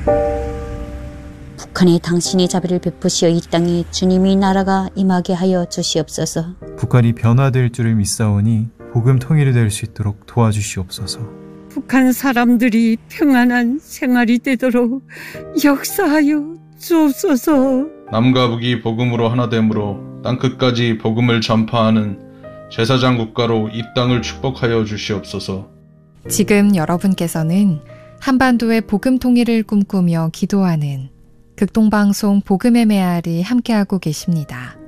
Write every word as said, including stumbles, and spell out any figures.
북한에 당신의 자비를 베푸시어 이 땅에 주님의 나라가 임하게 하여 주시옵소서. 북한이 변화될 줄을 믿사오니 복음 통일이 될 수 있도록 도와주시옵소서. 북한 사람들이 평안한 생활이 되도록 역사하여 주옵소서. 남과 북이 복음으로 하나됨으로 땅끝까지 복음을 전파하는 제사장 국가로 이 땅을 축복하여 주시옵소서. 지금 여러분께서는 한반도의 복음 통일을 꿈꾸며 기도하는 극동방송 복음의 메아리 함께하고 계십니다.